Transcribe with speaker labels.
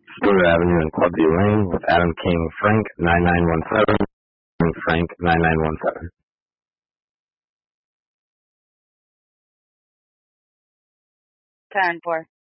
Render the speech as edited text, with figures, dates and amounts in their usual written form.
Speaker 1: Stewart Avenue and Clubview Lane with Adam King Frank 9917 and Frank 9917.
Speaker 2: 10-4.